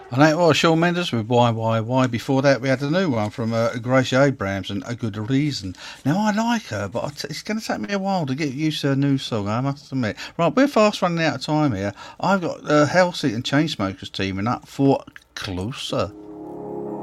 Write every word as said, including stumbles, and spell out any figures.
And that was Shawn Mendes with Why, Why, Why. Before that, we had a new one from uh, Gracie Abrams and A Good Reason. Now, I like her, but it's going to take me a while to get used to her new song, I must admit. Right, we're fast running out of time here. I've got uh, Halsey and Chainsmokers teaming up for Closer.